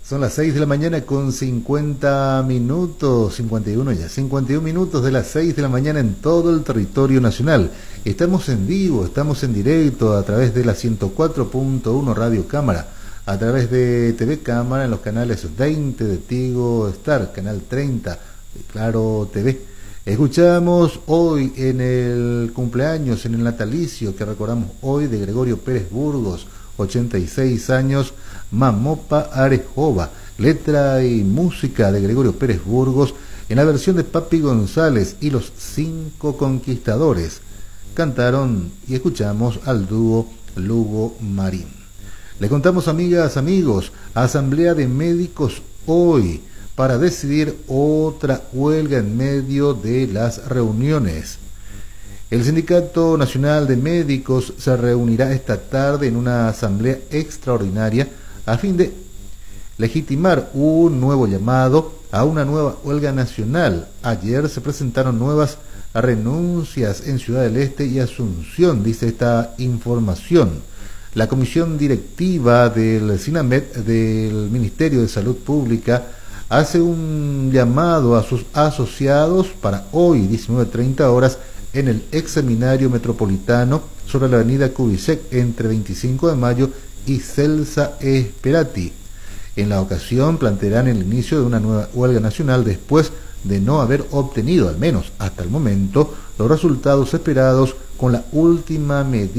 Son las 6 de la mañana con 50 minutos, 51 ya, 51 minutos de las 6 de la mañana en todo el territorio nacional. Estamos en vivo, estamos en directo a través de la 104.1 Radio Cámara, a través de TV Cámara en los canales 20 de Tigo Star, canal 30 de Claro TV. Escuchamos hoy en el cumpleaños, en el natalicio que recordamos hoy de Gregorio Pérez Burgos, 86 años, Mamopa Arejova, letra y música de Gregorio Pérez Burgos, en la versión de Papi González y los 5 Conquistadores. Cantaron y escuchamos al dúo Lugo Marín. Le contamos, amigas, amigos, asamblea de médicos hoy para decidir otra huelga en medio de las reuniones. El Sindicato Nacional de Médicos se reunirá esta tarde en una asamblea extraordinaria a fin de legitimar un nuevo llamado a una nueva huelga nacional. Ayer se presentaron nuevas renuncias en Ciudad del Este y Asunción, dice esta información. La comisión directiva del SINAMED del Ministerio de Salud Pública hace un llamado a sus asociados para hoy, 19:30 horas, en el ex seminario metropolitano sobre la avenida Kubitschek entre 25 de mayo y Celsa Esperati. En la ocasión plantearán el inicio de una nueva huelga nacional después de no haber obtenido, al menos hasta el momento, los resultados esperados con la última medida